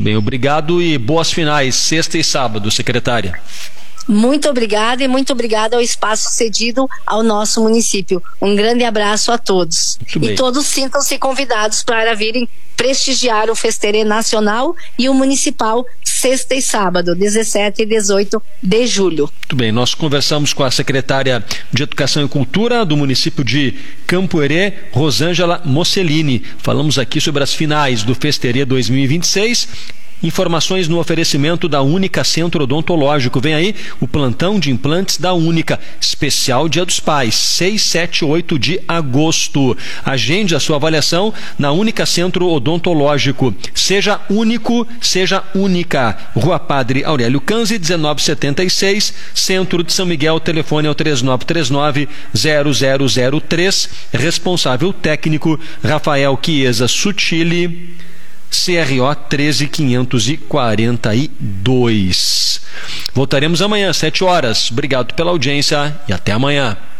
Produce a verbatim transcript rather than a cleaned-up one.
bem, obrigado e boas finais, sexta e sábado, secretária. Muito obrigada e muito obrigada ao espaço cedido ao nosso município. Um grande abraço a todos. E todos sintam-se convidados para virem prestigiar o Festerê Nacional e o Municipal sexta e sábado, dezessete e dezoito de julho. Muito bem, nós conversamos com a secretária de Educação e Cultura do município de Campo Herê, Rosângela Mocellini. Falamos aqui sobre as finais do Festerê dois mil e vinte e seis. Informações no oferecimento da Única Centro Odontológico. Vem aí o plantão de implantes da Única, especial Dia dos Pais, seis, sete e oito de agosto. Agende a sua avaliação na Única Centro Odontológico. Seja único, seja única. Rua Padre Aurélio Canzi, dezenove setenta e seis, Centro de São Miguel. Telefone é o três nove três nove, zero zero zero três. Responsável técnico Rafael Chiesa Sutili, C R O treze quinhentos e quarenta e dois. Voltaremos amanhã, sete horas. Obrigado pela audiência e até amanhã.